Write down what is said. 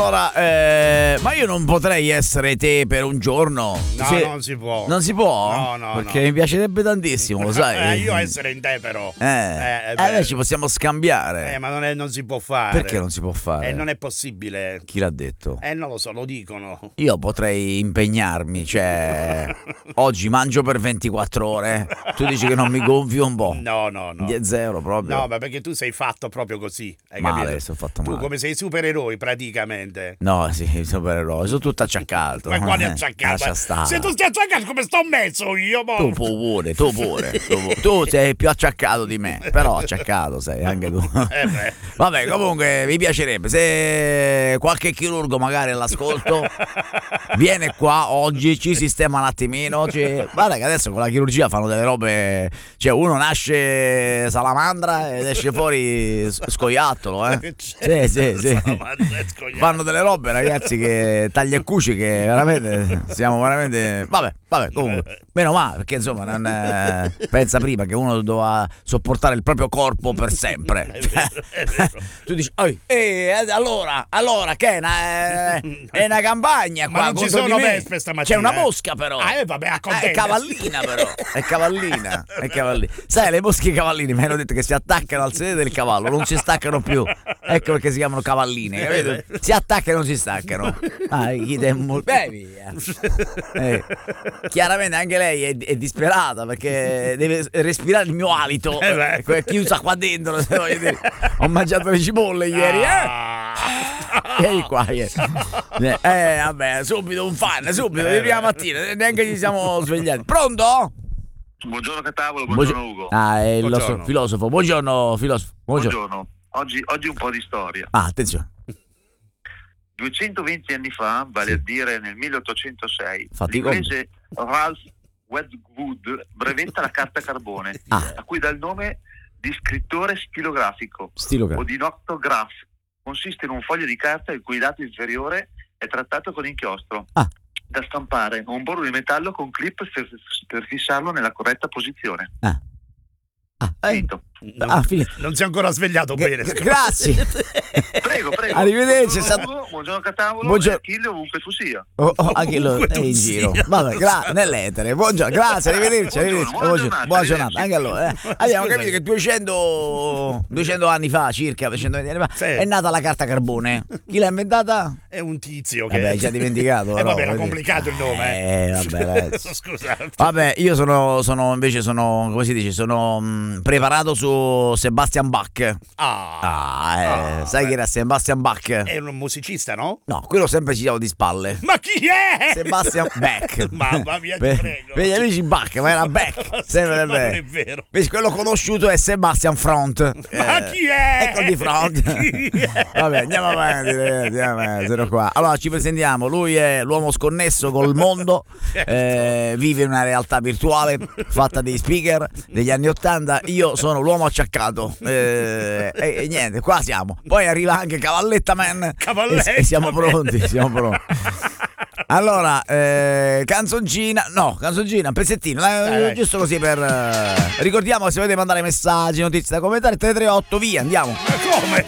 Allora, ma io non potrei essere te per un giorno? No, non si può. Non si può? No. Perché mi piacerebbe tantissimo, lo sai? Io essere in te però. Noi ci possiamo scambiare. Ma non si può fare. Perché non si può fare? Non è possibile. Chi l'ha detto? Non lo so, lo dicono. Io potrei impegnarmi, cioè oggi mangio per 24 ore. Tu dici che non mi gonfio un po'? No. Zero proprio. No, ma perché tu sei fatto proprio così. Hai male, capito? sono fatto male. Tu come sei supereroi praticamente. No, sì, supereroi, sono tutto acciaccato. Ma quale acciaccato? Lascia stare. Se tu stai acciaccato come sto messo io, mo? Tu pure. Tu sei più acciaccato di me, però acciaccato sei anche tu. Vabbè, comunque mi piacerebbe se qualche chirurgo magari all'ascolto viene qua oggi, ci sistema un attimino. Guarda che adesso con la chirurgia fanno delle robe, cioè uno nasce salamandra ed esce fuori scoiattolo, Sì. Fanno delle robe, ragazzi, che taglia e cuci, che veramente siamo veramente. Vabbè, comunque meno male, perché insomma non pensa prima che uno doveva sopportare il proprio corpo per sempre. È vero. Tu dici allora che è una campagna qua. Ma non ci sono vespe stamattina. C'è una mosca però. Vabbè, è cavallina però. È cavallina. Sai, le mosche cavalline mi hanno detto che si attaccano al sedere del cavallo, non si staccano più. Ecco perché si chiamano cavalline, capito? Si attaccano e non si staccano. Via. Chiaramente anche lei è disperata perché deve respirare il mio alito. Chiusa qua dentro. Ho mangiato le cipolle ieri. Vieni qua. Vabbè, subito un fan, subito di prima mattina, neanche ci siamo svegliati. Pronto? Buongiorno Catavolo, buongiorno Ugo. È il nostro filosofo. Buongiorno filosofo. Buongiorno. Oggi un po' di storia. Attenzione. 220 anni fa, vale a dire nel 1806, Fatti l'inglese Ralph Wedgwood brevetta la carta carbone, a cui dà il nome di scrittore stilografico o di noctograph. Consiste in un foglio di carta il cui lato inferiore è trattato con inchiostro da stampare o un bordo di metallo con clip per fissarlo nella corretta posizione. Finito. Non si è ancora svegliato bene. Grazie. Prego. Arrivederci. Buongiorno Catavolo. Achille ovunque tu sia. Achille è in giro. Vabbè, nell'etere. Buongiorno, grazie, arrivederci. Buona giornata. Anche allora. Abbiamo capito che 200 anni fa, circa 220 anni fa, è nata la carta carbone. Chi l'ha inventata? È un tizio che hai già dimenticato. Vabbè, era complicato il nome. Vabbè, scusate. Vabbè, io sono come si dice, sono preparato su Sebastian Bach. Sai chi era Sebastian Bach? È un musicista, no? No, quello sempre ci siamo di spalle. Ma chi è? Sebastian Bach. Mamma mia, ti prego. Per gli amici Bach, ma era Bach. Sempre non è vero. Quello conosciuto è Sebastian Front. Ma chi è? Ecco di Front. Vabbè, andiamo avanti, sono qua. Allora, ci presentiamo. Lui è l'uomo sconnesso col mondo. Vive in una realtà virtuale fatta dei speaker degli anni 80. Io sono l'uomo acciaccato e niente, qua siamo. Poi arriva anche Cavalletta Man e siamo pronti. Allora, canzoncina, un pezzettino, giusto così per ricordiamo che se volete mandare messaggi, notizie da commentare, 338, via, andiamo. Ma come?